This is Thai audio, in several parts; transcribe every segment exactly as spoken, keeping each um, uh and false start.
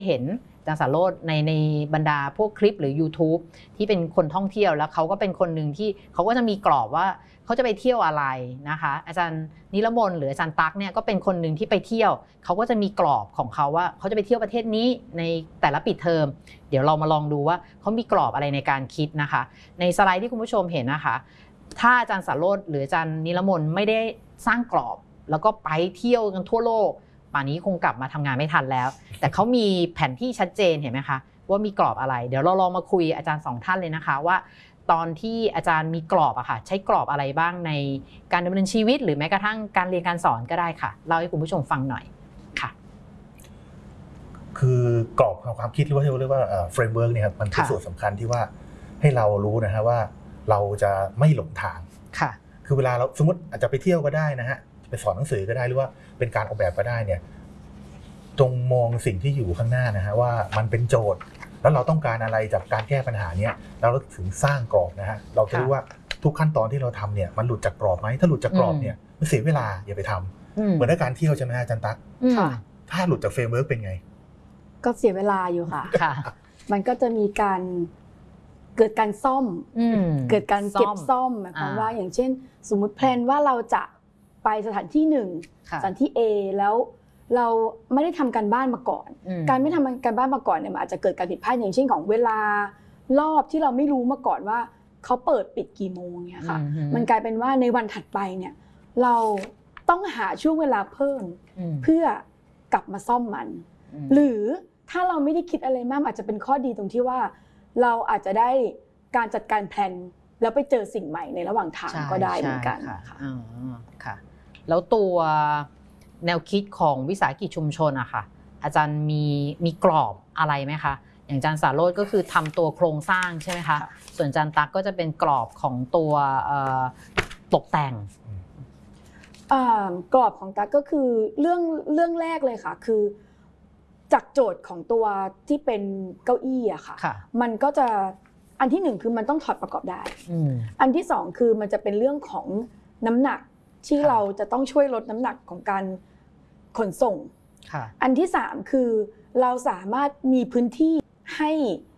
เห็นอาจารย์สาโรจน์ในในบรรดาพวกคลิปหรือ YouTube ที่เป็นคนท่องเที่ยวแล้วเขาก็เป็นคนหนึ่งที่เขาก็จะมีกรอบว่าเขาจะไปเที่ยวอะไรนะคะอาจารย์นิรมนต์หรืออาจารย์ตั๊กเนี่ยก็เป็นคนหนึ่งที่ไปเที่ยวเขาก็จะมีกรอบของเขาว่าเขาจะไปเที่ยวประเทศนี้ในแต่ละปิดเทอมเดี๋ยวเรามาลองดูว่าเขามีกรอบอะไรในการคิดนะคะในสไลด์ที่คุณผู้ชมเห็นนะคะถ้าอาจารย์สาโรจน์หรืออาจารย์นิรมนต์ไม่ได้สร้างกรอบแล้วก็ไปเที่ยวกันทั่วโลกป่านนี้คงกลับมาทำงานไม่ทันแล้วแต่เขามีแผนที่ชัดเจนเห็นไหมคะว่ามีกรอบอะไรเดี๋ยวเราลองมาคุยอาจารย์สองท่านเลยนะคะว่าตอนที่อาจารย์มีกรอบอะค่ะใช้กรอบอะไรบ้างในการดำเนินชีวิตหรือแม้กระทั่งการเรียนการสอนก็ได้ค่ะเล่าให้คุณผู้ชมฟังหน่อยค่ะคือกรอบของความคิดที่ว่าเรียกว่าเฟรมเวิร์กเนี่ยครับมันเป็นส่วนสำคัญที่ว่าให้เรารู้นะฮะว่าเราจะไม่หลงทางค่ะคือเวลาเราสมมติอาจจะไปเที่ยวก็ได้นะฮะไปสอนหนังสือก็ได้หรือว่าเป็นการออกแบบก็ได้เนี่ยจงมองสิ่งที่อยู่ข้างหน้านะฮะว่ามันเป็นโจทย์แล้วเราต้องการอะไรจากการแก้ปัญหาเนี้ยเราถึงสร้างกรอบนะฮะเราจะรู้ว่าทุกขั้นตอนที่เราทำเนี่ยมันหลุดจากกรอบไหมถ้าหลุดจากกรอบเนี่ยมันเสียเวลาอย่าไปทำเหมือนในการเที่ยวใช่ไหมอาจารย์ตั๊กถ้าหลุดจากเฟรมเวิร์กเป็นไงก็เสียเวลาอยู่ค่ะมันก็จะมีการเกิดการซ่อมเกิดการเก็บซ่อมหมายความว่าอย่างเช่นสมมุติแพลนว่าเราจะไปสถานที่หนึ่งสถานที่ A แล้วเราไม่ได้ทำการบ้านมาก่อนการไม่ทำการบ้านมาก่อนเนี่ยมันอาจจะเกิดการผิดพลาดอย่างเช่นของเวลารอบที่เราไม่รู้มาก่อนว่าเขาเปิดปิดกี่โมงเนี่ยค่ะมันกลายเป็นว่าในวันถัดไปเนี่ยเราต้องหาช่วงเวลาเพิ่มเพื่อกลับมาซ่อมมันหรือถ้าเราไม่ได้คิดอะไรมากอาจจะเป็นข้อดีตรงที่ว่าเราอาจจะได้การจัดการแพลนแล้วไปเจอสิ่งใหม่ในระหว่างทางก็ได้เหมือนกันค่ะแล้วตัวแนวคิดของวิสาหกิจชุมชนอะค่ะอาจารย์มีมีกรอบอะไรไหมคะอย่างอาจารย์สาโรจน์ก็คือทำตัวโครงสร้างใช่ไหมคะส่วนอาจารย์ตั๊กก็จะเป็นกรอบของตัวตกแต่งกรอบของตั๊กก็คือเรื่องเรื่องแรกเลยค่ะคือจากโจทย์ของตัวที่เป็นเก้าอี้อะค่ะมันก็จะอันที่หนึ่งคือมันต้องถอดประกอบได้อันที่สองคือมันจะเป็นเรื่องของน้ำหนักที่เราจะต้องช่วยลดน้ำหนักของการขนส่งอันที่สามคือเราสามารถมีพื้นที่ให้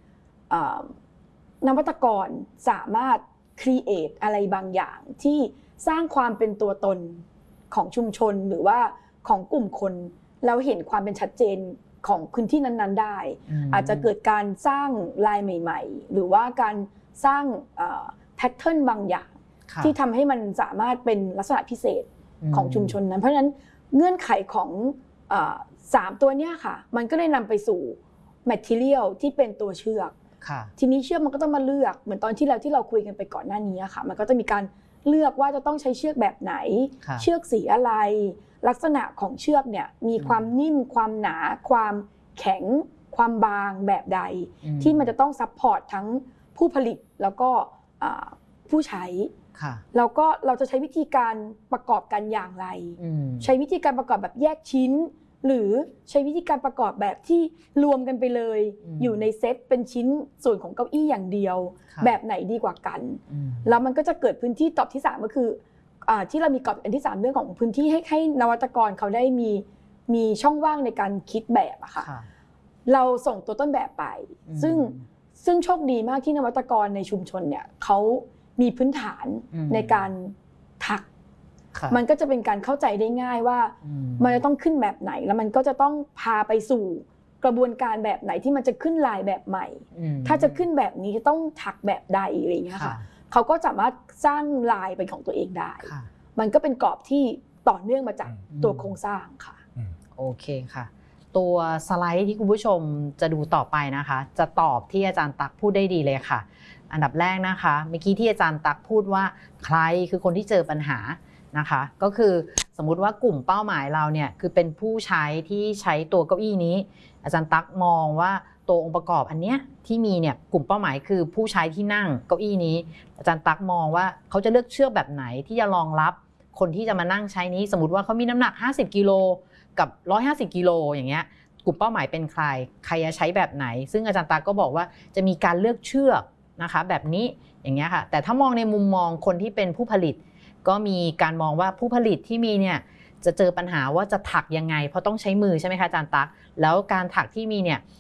นวัตกรสามารถ create อะไรบางอย่างที่สร้างความเป็นตัวตนของชุมชนหรือว่าของกลุ่มคนเราเห็นความเป็นชัดเจนของพื้นที่นั้นๆได้อาจจะเกิดการสร้างลายใหม่ๆหรือว่าการสร้างแพทเทิร์นบางอย่างที่ทำให้มันสามารถเป็นลักษณะพิเศษของชุมชนนั้นเพราะฉะนั้นเงื่อนไขของสามตัวเนี้ยค่ะมันก็เลยนำไปสู่ material ที่เป็นตัวเชือกทีนี้เชือกมันก็ต้องมาเลือกเหมือนตอนที่เราที่เราคุยกันไปก่อนหน้านี้ค่ะมันก็จะมีการเลือกว่าจะต้องใช้เชือกแบบไหนเชือกสีอะไรลักษณะของเชือกเนี่ยมีความนิ่มความหนาความแข็งความบางแบบใดที่มันจะต้องซัพพอร์ตทั้งผู้ผลิตแล้วก็ผู้ใช้แล้วก็เราจะใช้วิธีการประกอบกันอย่างไรใช้วิธีการประกอบแบบแยกชิ้นหรือใช้วิธีการประกอบแบบที่รวมกันไปเลยอยู่ในเซตเป็นชิ้นส่วนของเก้าอี้อย่างเดียวแบบไหนดีกว่ากันแล้วมันก็จะเกิดพื้นที่ตอบที่สามก็คือที่เรามีกรอบอันที่สามเรื่องของพื้นที่ให้ให้นวัตกรเขาได้มีมีช่องว่างในการคิดแบบอะค่ะเราส่งตัวต้นแบบไปซึ่งซึ่งโชคดีมากที่นวัตกรในชุมชนเนี่ยเขามีพื้นฐานในการถักมันก็จะเป็นการเข้าใจได้ง่ายว่ามันจะต้องขึ้นแบบไหนแล้วมันก็จะต้องพาไปสู่กระบวนการแบบไหนที่มันจะขึ้นลายแบบใหม่ถ้าจะขึ้นแบบนี้จะต้องถักแบบใดอะไรอย่างเงี้ยค่ะเขาก็สามารถสร้างลายเป็นของตัวเองได้มันก็เป็นกรอบที่ต่อเนื่องมาจากตัวโครงสร้างค่ะโอเคค่ะตัวสไลด์ที่คุณผู้ชมจะดูต่อไปนะคะจะตอบที่อาจารย์ตั๊กพูดได้ดีเลยค่ะอันดับแรกนะคะเมื่อกี้ที่อาจารย์ตั๊กพูดว่าใครคือคนที่เจอปัญหานะคะก็คือสมมุติว่ากลุ่มเป้าหมายเราเนี่ยคือเป็นผู้ใช้ที่ใช้ตัวเก้าอี้นี้อาจารย์ตั๊กมองว่าตัวองค์ประกอบอันเนี้ยที่มีเนี่ยกลุ่มเป้าหมายคือผู้ใช้ที่นั่งเก้าอี้นี้อาจารย์ตั๊กมองว่าเขาจะเลือกเชือกแบบไหนที่จะรองรับคนที่จะมานั่งใช้นี้สมมติว่าเขามีน้ำหนักห้าสิบกิโลกับหนึ่งร้อยห้าสิบกิโลอย่างเงี้ยกลุ่มเป้าหมายเป็นใครใครจะใช้แบบไหนซึ่งอาจารย์ตั๊กก็บอกว่าจะมีการเลือกเชือกนะคะแบบนี้อย่างเงี้ยค่ะแต่ถ้ามองในมุมมองคนที่เป็นผู้ผลิตก็มีการมองว่าผู้ผลิตที่มีเนี่ยจะเจอปัญหาว่าจะถักยังไงเพราะต้องใช้มือใช่ไหมคะอาจารย์ตั๊กแล้วการถักที่มีเนี่ย